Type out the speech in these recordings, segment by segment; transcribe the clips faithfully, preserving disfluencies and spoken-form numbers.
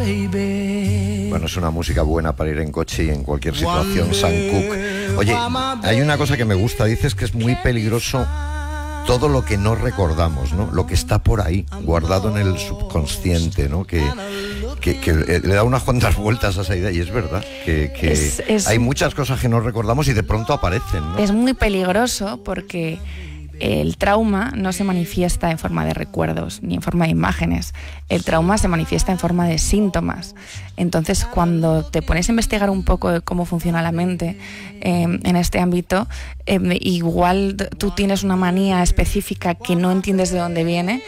baby. Bueno, es una música buena para ir en coche y en cualquier situación, Sam Cooke. Oye, hay una cosa que me gusta, dices que es muy peligroso todo lo que no recordamos, ¿no? Lo que está por ahí, guardado en el subconsciente, ¿no? Que, que, que le da unas cuantas vueltas a esa idea, y es verdad que, que es, es, hay muchas cosas que no recordamos y de pronto aparecen, ¿no? Es muy peligroso porque el trauma no se manifiesta en forma de recuerdos ni en forma de imágenes. El trauma se manifiesta en forma de síntomas. Entonces, cuando te pones a investigar un poco de cómo funciona la mente eh, en este ámbito, eh, igual tú tienes una manía específica que no entiendes de dónde viene,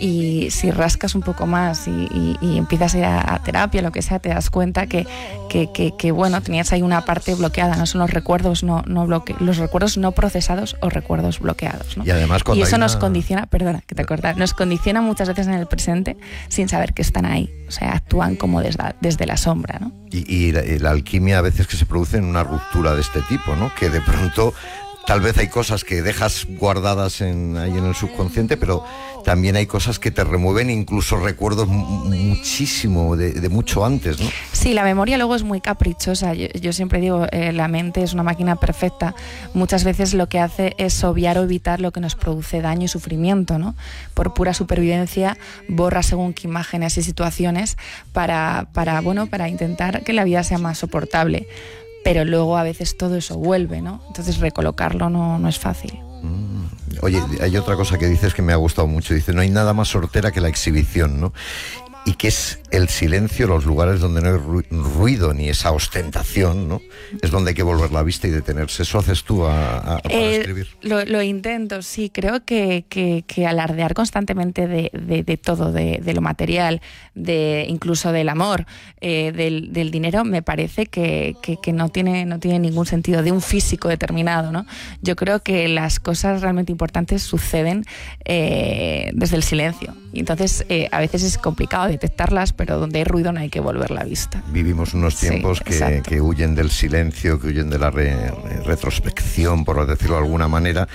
y si rascas un poco más y, y, y empiezas a ir a, a terapia, lo que sea, te das cuenta que, que, que, que bueno, tenías ahí una parte bloqueada. No son los recuerdos no, no bloque, los recuerdos no procesados o recuerdos bloqueados, ¿no? Y además cuando y eso hay nos una... condiciona, perdona que te corta, nos condiciona muchas veces en el presente sin saber que están ahí. O sea, actúan como desde, desde la sombra, ¿no? Y, y, la, y la alquimia a veces que se produce en una ruptura de este tipo, ¿no? Que de pronto tal vez hay cosas que dejas guardadas en, ahí en el subconsciente, pero también hay cosas que te remueven, incluso recuerdos muchísimo, de, de mucho antes, ¿no? Sí, la memoria luego es muy caprichosa. Yo, yo siempre digo, eh, la mente es una máquina perfecta. Muchas veces lo que hace es obviar o evitar lo que nos produce daño y sufrimiento, ¿no? Por pura supervivencia, borra según qué imágenes y situaciones para, para, bueno, para intentar que la vida sea más soportable. Pero luego a veces todo eso vuelve, ¿no? Entonces recolocarlo no, no es fácil. Mm. Oye, hay otra cosa que dices que me ha gustado mucho. Dice, no hay nada más sortera que la exhibición, ¿no? Y que es el silencio, los lugares donde no hay ruido ni esa ostentación, ¿no? Es donde hay que volver la vista y detenerse. ¿Eso haces tú a, a, para eh, escribir? Lo, lo intento, sí. Creo que, que, que alardear constantemente de, de, de todo, de, de lo material, de incluso del amor, eh, del, del dinero, me parece que, que, que no tiene, no tiene ningún sentido, de un físico determinado, ¿no? Yo creo que las cosas realmente importantes suceden eh, desde el silencio. Y entonces eh, a veces es complicado detectarlas, pero donde hay ruido no hay que volver la vista. Vivimos unos tiempos sí, que, que huyen del silencio, que huyen de la re, retrospección, por decirlo de alguna manera,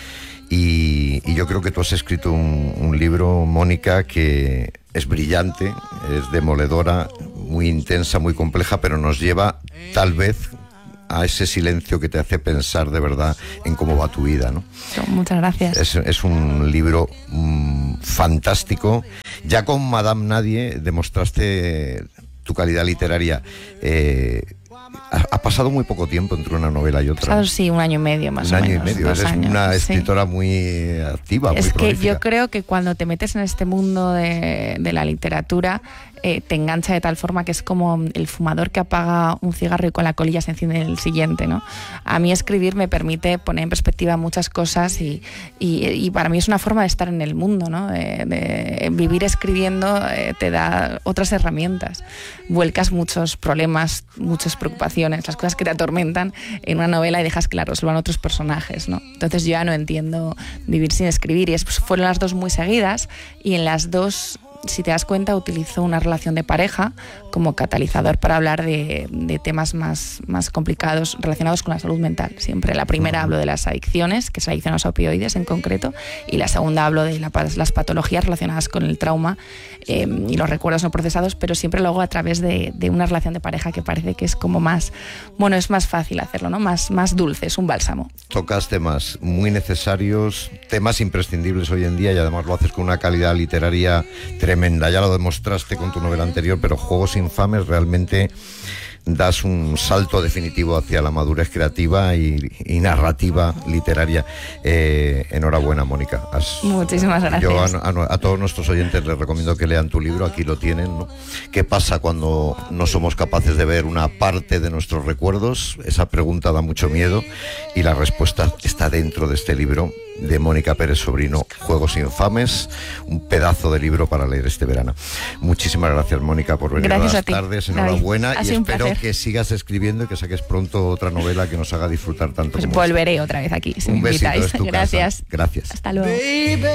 y, y yo creo que tú has escrito un, un libro, Mónica, que es brillante, es demoledora, muy intensa, muy compleja, pero nos lleva tal vez a ese silencio que te hace pensar de verdad en cómo va tu vida, ¿no? Muchas gracias. Es, es un libro mmm, fantástico. Ya con Madame Nadie demostraste tu calidad literaria. Eh, ha, ha pasado muy poco tiempo entre una novela y otra. Pasado, sí, un año y medio más un o año menos. y medio. Eres años, una sí. escritora muy activa, es muy que prolífica. Yo creo que cuando te metes en este mundo de, de la literatura, Eh, te engancha de tal forma que es como el fumador que apaga un cigarro y con la colilla se enciende el siguiente, ¿no? A mí escribir me permite poner en perspectiva muchas cosas y, y, y para mí es una forma de estar en el mundo, ¿no? De, de vivir escribiendo eh, te da otras herramientas. Vuelcas muchos problemas, muchas preocupaciones, las cosas que te atormentan en una novela y dejas que la resuelvan otros personajes, ¿no? Entonces yo ya no entiendo vivir sin escribir, y es, pues, fueron las dos muy seguidas, y en las dos, si te das cuenta, utilizo una relación de pareja como catalizador para hablar de, de temas más, más complicados relacionados con la salud mental. Siempre la primera uh-huh. hablo de las adicciones, que es la adicción a los opioides en concreto, y la segunda hablo de la, las patologías relacionadas con el trauma eh, y los recuerdos no procesados, pero siempre lo hago a través de, de una relación de pareja que parece que es como más, bueno, es más fácil hacerlo, ¿no? Más, más dulce, es un bálsamo. Tocas temas muy necesarios, temas imprescindibles hoy en día, y además lo haces con una calidad literaria tremenda. Ya lo demostraste con tu novela anterior, pero Juegos Infames realmente das un salto definitivo hacia la madurez creativa y, y narrativa literaria. Eh, enhorabuena, Mónica. Has, Muchísimas gracias. Yo a, a, a todos nuestros oyentes les recomiendo que lean tu libro, aquí lo tienen, ¿no? ¿Qué pasa cuando no somos capaces de ver una parte de nuestros recuerdos? Esa pregunta da mucho miedo, y la respuesta está dentro de este libro de Mónica Pérez Sobrino, Juegos Infames, un pedazo de libro para leer este verano. Muchísimas gracias, Mónica, por venir gracias a las a ti, tardes. Enhorabuena, David. Y espero que sigas escribiendo y que saques pronto otra novela que nos haga disfrutar tanto. Pues como volveré esta. otra vez aquí, si un me besito, invitáis. es tu Gracias. Casa. Gracias. Hasta luego. Baby.